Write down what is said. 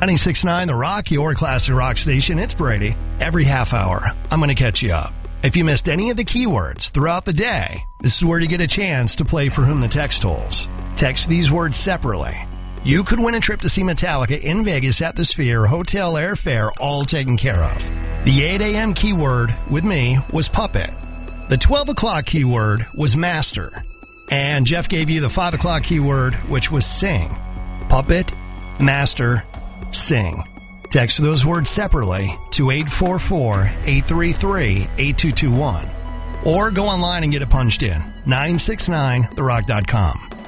96.9 The Rock, your classic rock station. It's Brady. Every half hour, I'm going to catch you up. If you missed any of the keywords throughout the day, this is where you get a chance to play For Whom the Text Tolls. Text these words separately. You could win a trip to see Metallica in Vegas at the Sphere, hotel, airfare, all taken care of. The 8 a.m. keyword with me was puppet. The 12 o'clock keyword was master. And Jeff gave you the 5 o'clock keyword, which was sing. Puppet, master, sing. Text those words separately to 844-833-8221. Or go online and get it punched in. 969therock.com.